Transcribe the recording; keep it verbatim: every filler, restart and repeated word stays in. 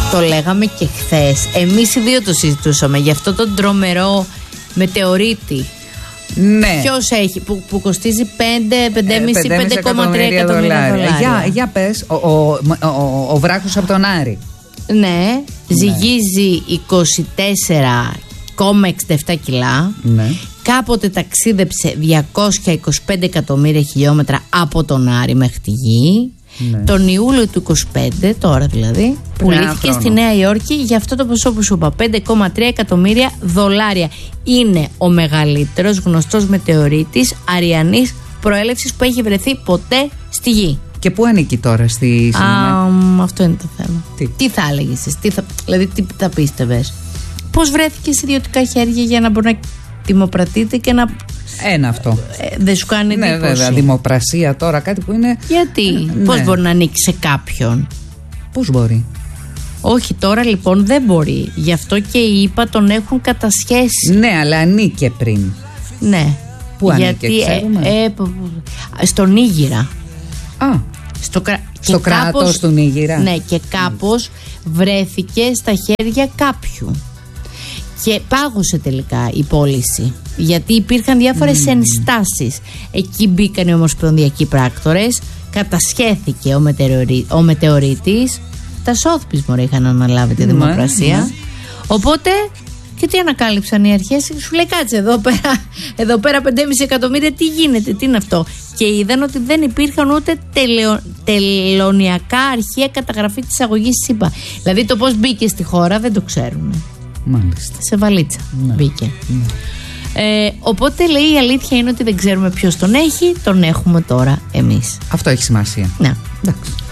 Το λέγαμε και χθες. Εμείς οι δύο το συζητούσαμε για αυτό τον τρομερό μετεωρίτη. Ναι. Ποιος έχει, που, που κοστίζει πέντε, πέντε κόμμα πέντε κόμμα τρία εκατομμύρια δολάρια. Για, για πες, ο, ο, ο, ο, ο βράχος από τον Άρη. Ναι, ναι. Ζυγίζει είκοσι τέσσερα κόμμα εξήντα επτά κιλά. Ναι. Κάποτε ταξίδεψε διακόσια είκοσι πέντε εκατομμύρια χιλιόμετρα από τον Άρη μέχρι τη Γη. Ναι. Τον Ιούλιο του είκοσι πέντε, τώρα δηλαδή, πουλήθηκε στη Νέα Υόρκη για αυτό το ποσό που σου είπα, πέντε κόμμα τρία εκατομμύρια δολάρια. Είναι ο μεγαλύτερος γνωστός μετεωρίτης αριανής προέλευσης που έχει βρεθεί ποτέ στη Γη. Και πού ανήκει τώρα στη um, Αυτό είναι το θέμα. Τι, τι θα έλεγες εσύ, τι θα, δηλαδή τι θα πίστευες? Πώς βρέθηκε σε ιδιωτικά χέρια για να μπορεί να δημοπρατείται και να... Ένα αυτό. Ε, δεν σου κάνει εντύπωση? Ναι, βέβαια, δημοπρασία τώρα, κάτι που είναι... Γιατί, ναι. Πώς μπορεί να ανήκει σε κάποιον? Πώς μπορεί? Όχι, τώρα λοιπόν δεν μπορεί. Γι' αυτό και οι ΙΠΑ τον έχουν κατασχέσει. Ναι, αλλά ανήκε πριν. Ναι. Πού γιατί, ανήκε, ξέρουμε? Ε, ε, στον Νίγηρα. Α, στο, κρα... στο κράτος κάπως, του Νίγηρα. Ναι, και κάπως βρέθηκε στα χέρια κάποιου. Και πάγωσε τελικά η πώληση. Γιατί υπήρχαν διάφορες mm. ενστάσεις. Εκεί μπήκαν οι ομοσπονδιακοί πράκτορες, κατασχέθηκε ο, μετεωρί... ο μετεωρίτης. Τα Σόθπις μωρέ είχαν αναλάβει τη δημοκρασία. Mm. Οπότε, και τι ανακάλυψαν οι αρχές? Σου λέει κάτσε εδώ πέρα, εδώ πέρα πέντε κόμμα πέντε εκατομμύρια, τι γίνεται, τι είναι αυτό? Και είδαν ότι δεν υπήρχαν ούτε τελεο... τελωνιακά αρχεία καταγραφή της αγωγής της ΣΥΠΑ. Δηλαδή το πώς μπήκε στη χώρα δεν το ξέρουν. Μάλιστα. Σε βαλίτσα ναι. μπήκε. Ναι. Ε, οπότε λέει η αλήθεια είναι ότι δεν ξέρουμε ποιος τον έχει, τον έχουμε τώρα εμείς. Αυτό έχει σημασία. Ναι. Εντάξει.